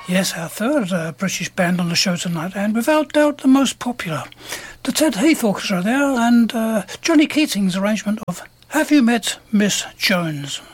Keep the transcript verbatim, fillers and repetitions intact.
Yes, our third uh, British band on the show tonight, and without doubt the most popular. The Ted Heath Orchestra there, and uh, Johnny Keating's arrangement of Have You Met Miss Jones?